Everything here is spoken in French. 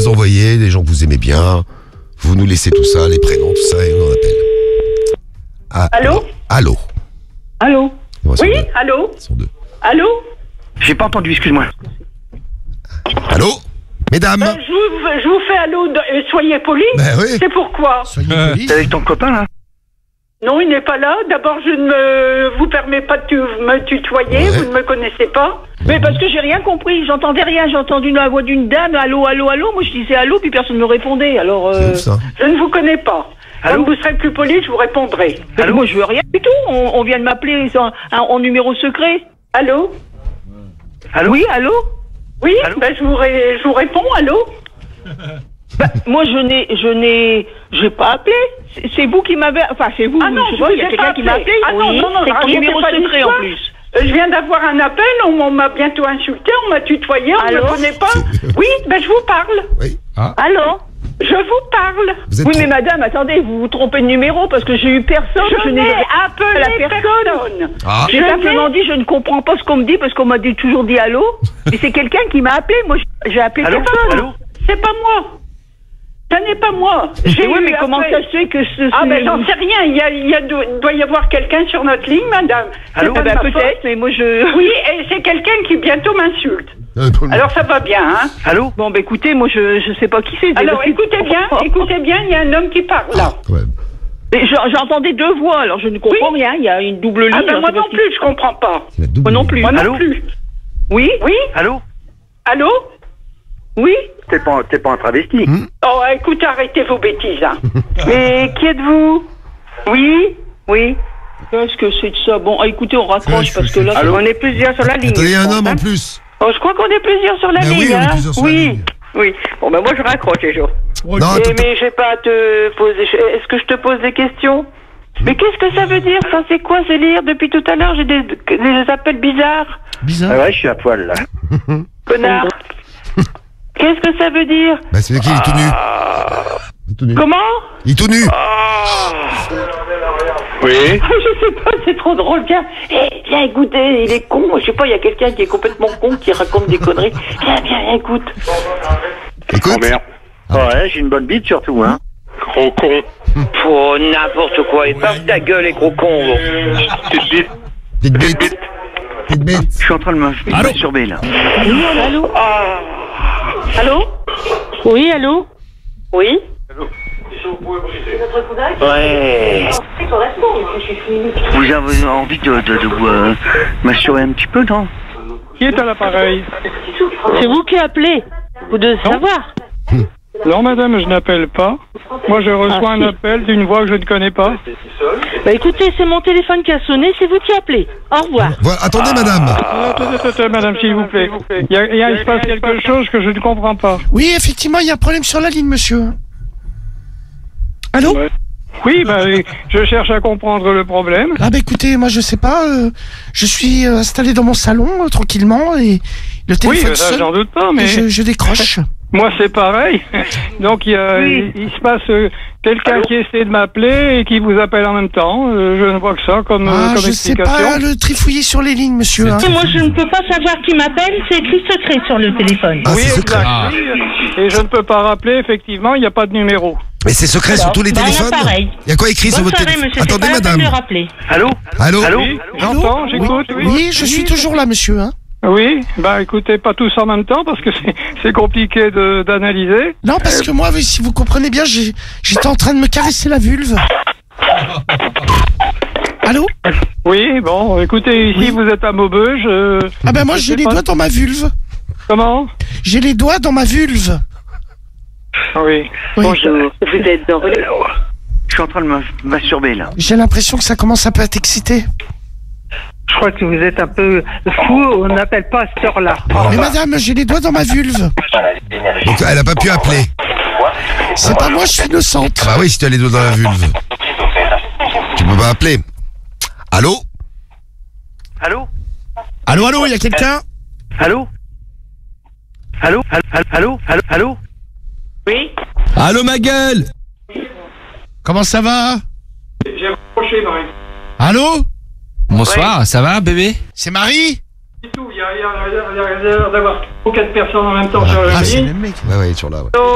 vous envoyez, des gens que vous aimez bien. Vous nous laissez tout ça, les prénoms, tout ça, et on en appelle. Ah, Allô? Allô? Allô? Oui, allô? Ils sont deux. Allô? J'ai pas entendu, excuse-moi. Allô? Mesdames? Je vous fais allô, soyez polis. Ben oui. C'est pourquoi? Soyez polis. T'es avec ton copain, là? Non, il n'est pas là. D'abord, je ne vous permets pas de me tutoyer, Ouais. vous ne me connaissez pas. Mais parce que j'ai rien compris, j'entendais rien, j'ai entendu la voix d'une dame, allô, allô, allô, moi je disais allô, puis personne ne me répondait, alors... C'est ouf, ça. Je ne vous connais pas. Allô? Quand vous serez plus poli, je vous répondrai. Allô, moi je veux rien du tout, on vient de m'appeler en numéro secret. Allô? Allô? Oui, allô? Oui, Allô? ben je vous réponds, allô? Bah, moi j'ai pas appelé, c'est vous qui m'avez... Enfin, c'est vous, Ah non, je sais je pas, vous il y a ai quelqu'un pas qui m'a appelé. appelé. Ah non, oui, non, non, c'est racontez numéro pas secret en d'histoire. plus. Je viens d'avoir un appel, on m'a bientôt insulté, on m'a tutoyé, on ne me Allô? connaît pas. Oui, ben je vous parle. Oui. Allô? Je vous parle. Vous êtes Oui, trop- mais madame, attendez, vous vous trompez de numéro, parce que j'ai eu personne, Je n'ai appelé appelé personne. Ah, J'ai Je simplement dit, je ne comprends pas ce qu'on me dit, parce qu'on m'a toujours dit allô, et c'est quelqu'un qui m'a appelé, moi j'ai appelé Allô? personne. Allô? C'est pas moi. Ça n'est pas moi. J'ai Oui, eu mais comment après- ça se fait que ce... Ah ben j'en sais rien, il doit y avoir quelqu'un sur notre ligne, madame. Allô? C'est pas de ma faute. peut-être, mais moi je... Oui, et c'est quelqu'un qui bientôt m'insulte. Alors ça va bien, hein. Allô? Bon, bah écoutez, moi je sais pas qui c'est. Alors écoutez bien, il y a un homme qui parle là. quand même. Mais j'entendais deux voix, alors je ne comprends rien, il y a une double ligne. Ah ben je moi sais pas non si- plus, je comprends pas. C'est la double Moi non ligne. plus. Moi non Allô? plus. Oui? Oui? Allô? Allô? Oui? T'es pas un travesti. Oh écoutez, arrêtez vos bêtises, hein. Mais qui êtes-vous? Oui? Oui? Qu'est-ce que c'est de ça? Bon, écoutez, on raccroche parce que là, Allô? on est plusieurs sur la ligne. Attendez, il y a je un pense, homme hein. en plus. Oh, je crois qu'on est plusieurs sur la Ben ligne, oui, on est hein. plusieurs sur la Oui. ligne. Oui. Bon, ben moi je raccroche les jours. Non, Mais j'ai pas à te poser... Est-ce que je te pose des questions? Mais qu'est-ce que ça veut dire? Ça, c'est quoi, c'est lire? Depuis tout à l'heure, j'ai des appels bizarres. bizarre. Ah ouais, je suis à poil, là. Connard. Qu'est-ce que ça veut dire? Bah, c'est qui, il est tout nu. Il est tout nu. Comment? Il est tout nu. Oui? Je sais pas, c'est trop drôle. Viens, écoutez, il est con. Je sais pas, il y a quelqu'un qui est complètement con, qui raconte des conneries. Viens, écoute. Écoute. Oh merde. Ouais, j'ai une bonne bite surtout, hein. Gros con. Oh, n'importe quoi. Et ferme ta gueule, les gros cons. Petite bite. Petite bête. Petite bête. Je suis en train de me masturber, là. Allô? Allô? Oui, allô? Oui? Ouais. Vous avez envie de vous masturber un petit peu, non? Qui est à l'appareil? C'est vous qui appelez. Vous devez savoir. Non, madame, je n'appelle pas. Moi, je reçois un appel d'une voix que je ne connais pas. Bah écoutez, c'est mon téléphone qui a sonné, c'est vous qui appelez. Au revoir. Voilà, attendez, madame. Attendez, madame, s'il vous plaît. Il se passe quelque chose que je ne comprends pas. Oui, effectivement, il y a un problème sur la ligne, monsieur. Allô? Ouais. Oui, je cherche à comprendre le problème. Ah bah écoutez, moi je sais pas, je suis installé dans mon salon tranquillement et le Oui, téléphone ça, sonne j'en doute pas, et mais je décroche. moi, c'est pareil. Donc, il se passe quelqu'un qui essaie de m'appeler et qui vous appelle en même temps. Je ne vois que ça comme Je sais explication. pas le trifouiller sur les lignes, monsieur. Hein. Moi, je ne peux pas savoir qui m'appelle, c'est écrit secret sur le téléphone. Ah, Oui, c'est secret. exact. Oui, et je ne peux pas rappeler, effectivement, il n'y a pas de numéro. Mais c'est secret sur tous les téléphones. pareil. Il y a quoi écrit sur Bonne votre soirée, téléphone? monsieur. Attendez, c'est pas la peine madame. de rappeler. Allô? Allô? Allô? Oui, Allô? j'entends, j'écoute, oui. Oui, je suis toujours là, monsieur. Hein. Oui, écoutez, pas tous en même temps parce que c'est compliqué d'analyser. Non, parce que moi, si vous comprenez bien, j'étais en train de me caresser la vulve. Allô? Oui, bon, écoutez, ici vous êtes à Maubeuge. Ah ben moi, je j'ai sais les pas- doigts dans ma vulve. Comment? J'ai les doigts dans ma vulve. Oui. Oui. Bonjour, vous êtes dans... Je suis en train de me masturber, là. J'ai l'impression que ça commence un peu à t'exciter. Je crois que vous êtes un peu fou, on n'appelle pas à cette heure-là. Mais madame, j'ai les doigts dans ma vulve. Donc, elle a pas pu appeler. C'est pas moi, je suis innocente. Ah bah oui, si tu as les doigts dans la vulve. Tu peux pas appeler. Allô? Allô? Allô, il y a quelqu'un? Allô? Allô? Allô? Allô? Oui? Allô ma gueule. Comment ça va? J'ai rapproché, Marie. Allô? Bonsoir, ça va bébé? C'est Marie? Du tout, il y a l'air d'avoir 4 personnes en même temps sur la Ah, c'est ligne. le même mec. Ouais, toujours là, ouais.